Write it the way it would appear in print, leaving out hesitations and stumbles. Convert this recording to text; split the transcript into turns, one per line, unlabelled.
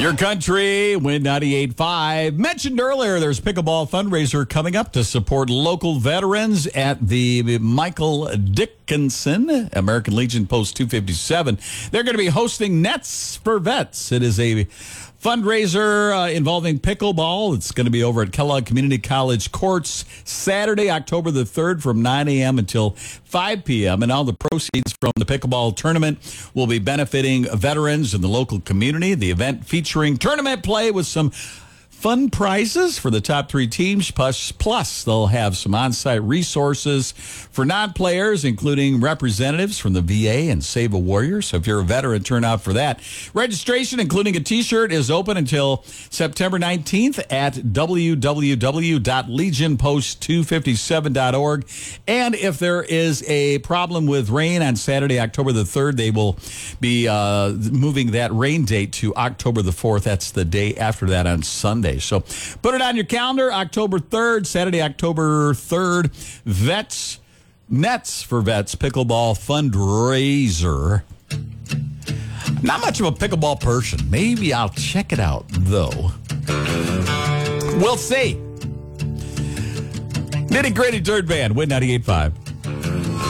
Your country, Win 98.5. Mentioned earlier, there's pickleball fundraiser coming up to support local veterans at the Michael Dickinson American Legion Post 257. They're going to be hosting Nets for Vets. It is a fundraiser involving pickleball. It's going to be over at Kellogg Community College Courts Saturday, October the 3rd from 9 a.m. until 5 p.m. And all the proceeds from the pickleball tournament will be benefiting veterans in the local community. The event featuring tournament play with some fun prizes for the top three teams. Plus, they'll have some on-site resources for non-players, including representatives from the VA and Save a Warrior. So if you're a veteran, turn out for that. Registration, including a T-shirt, is open until September 19th at www.legionpost257.org. And if there is a problem with rain on Saturday, October the 3rd, they will be moving that rain date to October the 4th. That's the day after that on Sunday. So put it on your calendar, October 3rd, Saturday, October 3rd, Nets for Vets pickleball fundraiser. Not much of a pickleball person. Maybe I'll check it out, though. We'll see. Nitty Gritty Dirt Band, Win 98.5.